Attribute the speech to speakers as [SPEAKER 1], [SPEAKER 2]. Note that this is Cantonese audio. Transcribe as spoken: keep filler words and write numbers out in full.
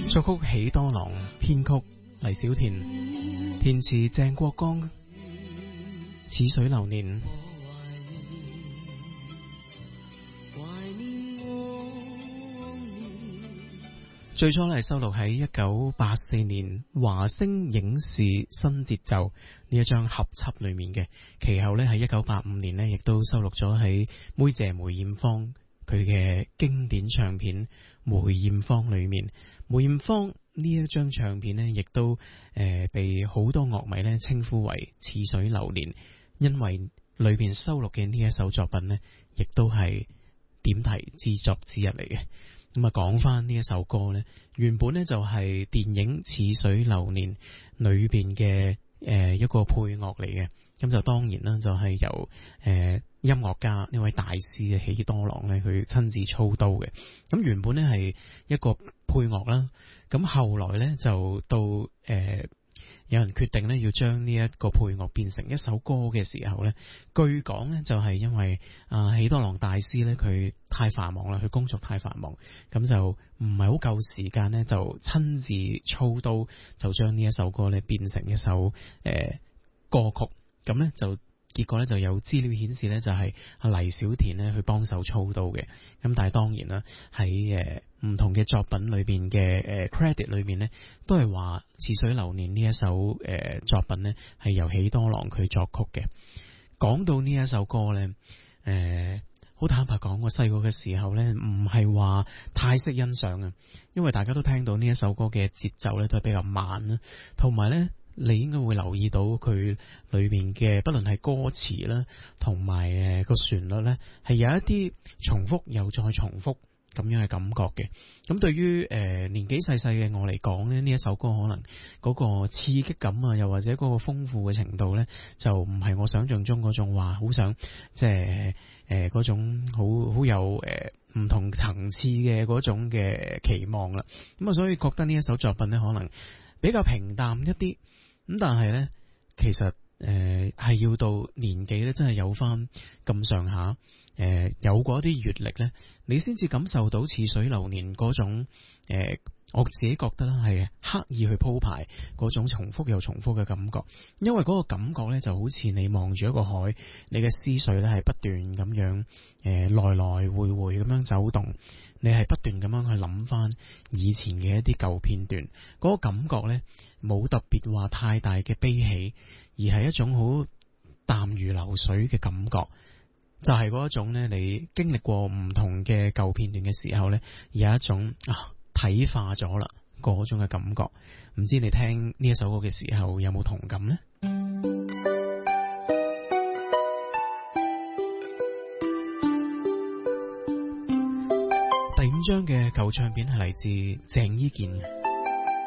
[SPEAKER 1] 作曲喜多郎，編曲黎小田，填詞鄭國江。似水流年，最初咧係收錄喺一九八四年華星影視新節奏呢一張合輯裏面嘅，其後咧喺一九八五年咧亦都收錄咗喺妹姐梅艷芳佢嘅經典唱片《梅艷芳》裏面。梅艷芳呢一張唱片咧，亦都誒、呃、被好多樂迷咧稱呼為似水流年。因為裏邊收錄嘅呢一首作品呢，亦都係點題之作之一嚟嘅。咁啊，講翻呢一首歌呢，原本呢就係電影《似水流年》裏邊嘅誒一個配樂嚟嘅。咁就當然啦，就係由誒、呃、音樂家呢位大師嘅喜多郎呢，佢親自操刀嘅。咁原本呢係一個配樂啦，咁後來呢，就到誒。呃有人決定咧要將呢一個配樂變成一首歌嘅時候咧，據講咧就係因為啊喜多郎大師咧佢太繁忙啦，佢工作太繁忙，咁就唔係好夠時間咧，就親自操刀就將呢一首歌咧變成一首誒、呃、歌曲，咁咧就結果咧就有資料顯示咧就係阿黎小田咧去幫手操刀嘅，咁但係當然啦喺誒唔同嘅作品裏邊嘅誒 credit 裏面咧，都係話《似水流年》呢一首誒、呃、作品咧係由喜多郎佢作曲嘅。講到呢一首歌咧，誒、呃、好坦白講，我細個嘅時候咧唔係話太識欣賞啊，因為大家都聽到呢一首歌嘅節奏咧都係比較慢啦，同埋咧你應該會留意到佢裏邊嘅不論係歌詞啦，同埋誒個旋律咧係有一啲重複又再重複咁樣嘅感覺嘅。咁對於誒、呃、年紀細細嘅我嚟講咧，呢一首歌可能嗰個刺激感啊，又或者嗰個豐富嘅程度咧，就唔係我想象中嗰種話好想即係誒嗰種好好有誒唔、呃、同層次嘅嗰種嘅期望啦。咁啊，所以覺得呢一首作品咧可能比較平淡一啲。咁但係咧，其實誒係、呃、要到年紀咧，真係有翻咁上下，誒、呃、有過一啲閱歷咧，你先至感受到似水流年嗰種誒、呃，我自己覺得係刻意去鋪排嗰種重複又重複嘅感覺。因為嗰個感覺咧，就好似你望住一個海，你嘅思緒咧係不斷咁樣誒、呃、來來回回咁樣走動，你係不斷咁樣去諗翻以前嘅一啲舊片段，嗰個感覺咧冇特別話太大嘅悲喜，而係一種好淡如流水嘅感覺，就係嗰一種咧，你經歷過唔同嘅舊片段嘅時候咧，有一種啊體化咗啦嗰種嘅感覺。唔知你聽呢一首歌嘅時候有冇同感呢？第五張嘅舊唱片係嚟自鄭伊健嘅。